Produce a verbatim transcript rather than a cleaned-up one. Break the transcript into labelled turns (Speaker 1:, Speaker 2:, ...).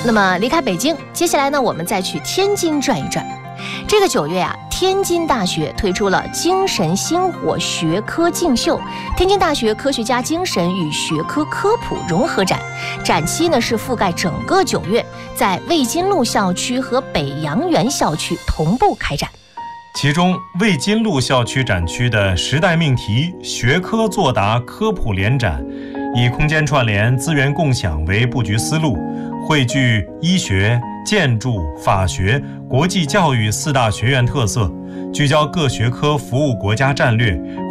Speaker 1: 那么离开北京，接下来呢，我们再去天津转一转。这个九月啊，天津大学推出了精神星火学科竞秀，天津大学科学家精神与学科科普融合展，展期呢是覆盖整个九月，在魏金路校区和北洋园校区同步开展。
Speaker 2: 其中，魏金路校区展区的时代命题学科作答科普联展，以空间串联、资源共享为布局思路，汇聚医学、建筑、法学、国际教育四大学院特色，聚焦各学科服务国家战略，